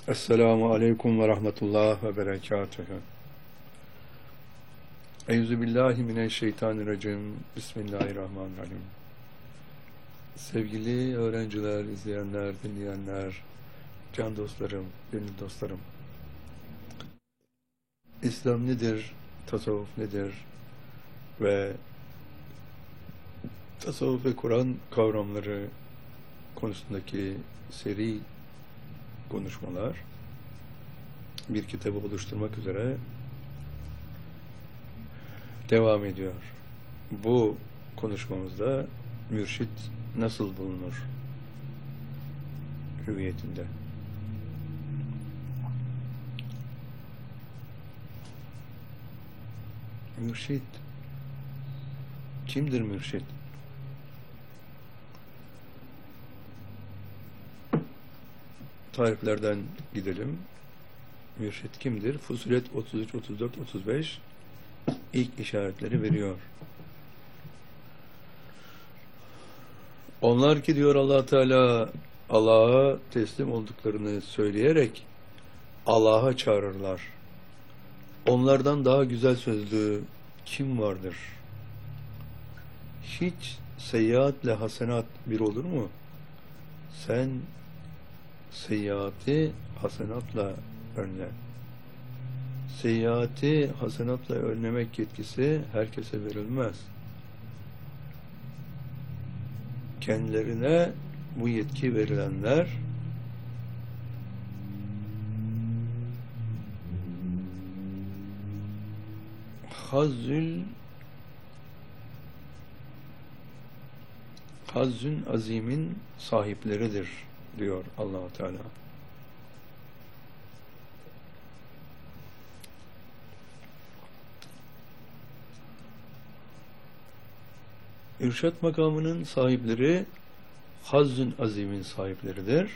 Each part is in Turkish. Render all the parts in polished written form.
Esselamu aleyküm ve rahmetullah ve berekatühü. Euzubillahimineşşeytanirracim. Bismillahirrahmanirrahim. Sevgili öğrenciler, izleyenler, dinleyenler, can dostlarım, gönül dostlarım. İslam nedir? Tasavvuf nedir? Ve tasavvuf ve Kur'an kavramları konusundaki seri konuşmalar bir kitabı oluşturmak üzere devam ediyor. Bu konuşmamızda mürşit nasıl bulunur hüviyetinde. Mürşit kimdir mürşit? Tariflerden gidelim. Mürşit kimdir? Fusilet 33, 34, 35 ilk işaretleri veriyor. Onlar ki diyor Allah Teala Allah'a teslim olduklarını söyleyerek Allah'a çağırırlar. Onlardan daha güzel sözlü kim vardır? Hiç seyyiatle hasenat bir olur mu? Sen seyyiatı hasenatla önle. Seyyiatı hasenatla önlemek yetkisi herkese verilmez. Kendilerine bu yetki verilenler Hazzün azimin sahipleridir diyor Allah Teala. İrşad makamının sahipleri Hazzün azimin sahipleridir.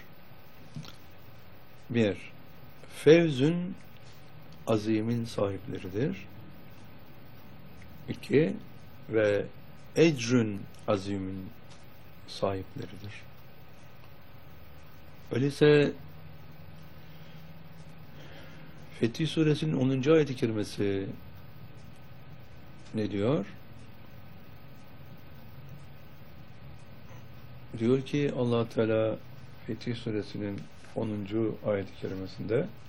1. Fevzün azimin sahipleridir. 2. Ve ecrün azimin sahipleridir. Öyleyse Fetih Suresinin 10. ayet-i kerimesi ne diyor? Diyor ki Allah Teala Fetih Suresinin 10. ayet-i kerimesinde